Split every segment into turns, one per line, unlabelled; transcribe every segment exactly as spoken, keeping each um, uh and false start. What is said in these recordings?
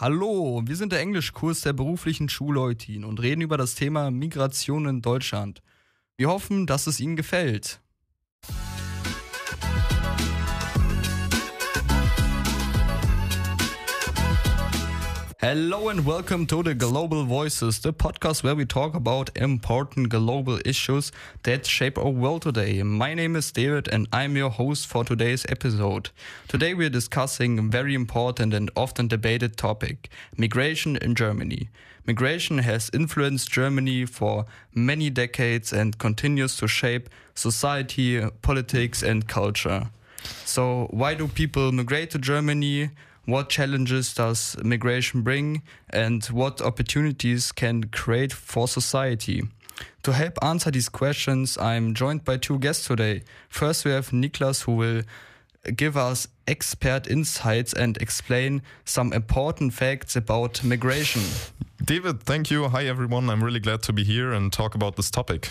Hallo, wir sind der Englischkurs der beruflichen Schule Eutin und reden über das Thema Migration in Deutschland. Wir hoffen, dass es Ihnen gefällt. Hello and welcome to the Global Voices, the podcast where we talk about important global issues that shape our world today. My name is David and I'm your host for today's episode. Today we are discussing a very important and often debated topic, migration in Germany. Migration has influenced Germany for many decades and continues to shape society, politics and culture. So why do people migrate to Germany? What challenges does migration bring and what opportunities can create for society? To help answer these questions, I'm joined by two guests today. First, we have Niklas, who will give us expert insights and explain some important facts about migration.
David, thank you. Hi, everyone. I'm really glad to be here and talk about this topic.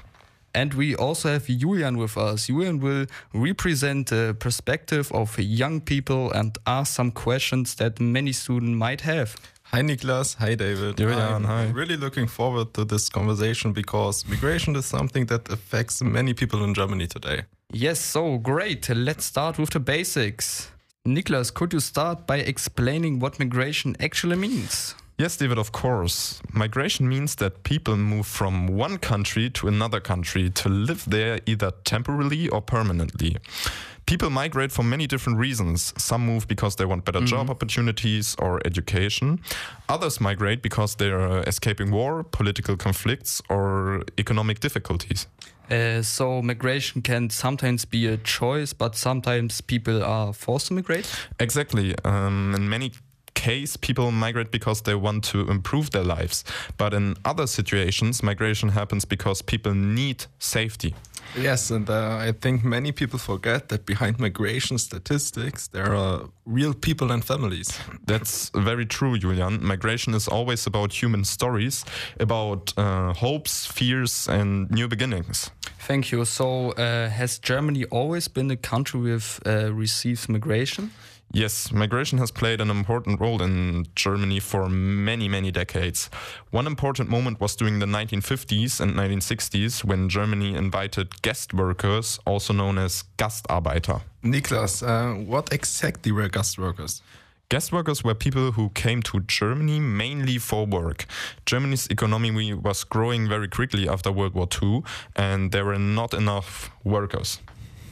And we also have Julian with us. Julian will represent the perspective of young people and ask some questions that many students might have.
Hi Niklas, hi David.
Julian,
I'm
hi.
really looking forward to this conversation because migration is something that affects many people in Germany today.
Yes, so great. Let's start with the basics. Niklas, could you start by explaining what migration actually means?
Yes, David, of course. Migration means that people move from one country to another country to live there either temporarily or permanently. People migrate for many different reasons. Some move because they want better mm-hmm. job opportunities or education. Others migrate because they're escaping war, political conflicts, or economic difficulties.
Uh, so migration can sometimes be a choice, but sometimes people are forced to migrate?
Exactly. Um, in many case, people migrate because they want to improve their lives. But in other situations, migration happens because people need safety.
Yes, and uh, I think many people forget that behind migration statistics, there are real people and families.
That's very true, Julian. Migration is always about human stories, about uh, hopes, fears, and new beginnings.
Thank you. So, uh, has Germany always been a country with uh, received migration?
Yes, migration has played an important role in Germany for many, many decades. One important moment was during the nineteen fifties and nineteen sixties when Germany invited guest workers, also known as Gastarbeiter.
Niklas, uh, what exactly were guest workers?
Guest workers were people who came to Germany mainly for work. Germany's economy was growing very quickly after World War Two, and there were not enough workers.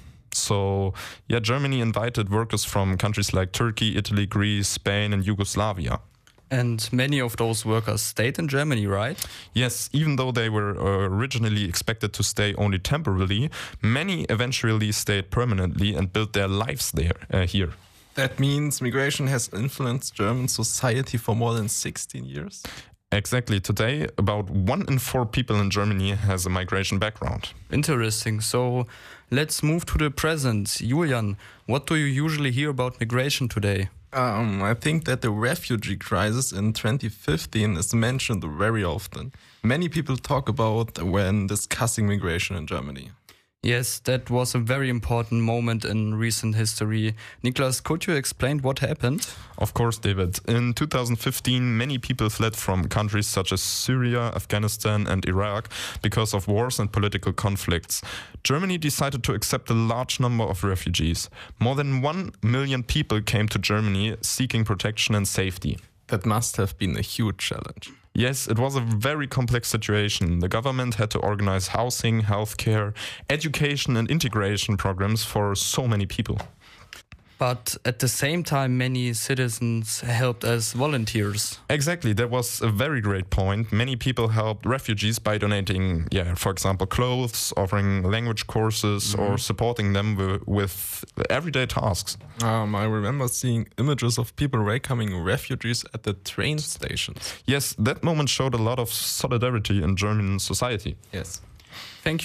So, yeah, Germany invited workers from countries like Turkey, Italy, Greece, Spain, and Yugoslavia.
And many of those workers stayed in Germany, right?
Yes, even though they were uh, originally expected to stay only temporarily, many eventually stayed permanently and built their lives there, uh, here.
That means migration has influenced German society for more than sixteen years?
Exactly. Today, about one in four people in Germany has a migration background.
Interesting. So let's move to the present. Julian, what do you usually hear about migration today?
Um, I think that the refugee crisis in twenty fifteen is mentioned very often. Many people talk about when discussing migration in Germany.
Yes, that was a very important moment in recent history. Niklas, could you explain what happened?
Of course, David. In two thousand fifteen, many people fled from countries such as Syria, Afghanistan and Iraq because of wars and political conflicts. Germany decided to accept a large number of refugees. More than one million people came to Germany seeking protection and safety.
That must have been a huge challenge.
Yes, it was a very complex situation. The government had to organize housing, healthcare, education and integration programs for so many people.
But at the same time, many citizens helped as volunteers.
Exactly, that was a very great point. Many people helped refugees by donating, yeah, for example, clothes, offering language courses, mm-hmm. or supporting them w- with everyday tasks.
Um, I remember seeing images of people welcoming refugees at the train stations.
Yes, that moment showed a lot of solidarity in German society.
Yes.
Thank you.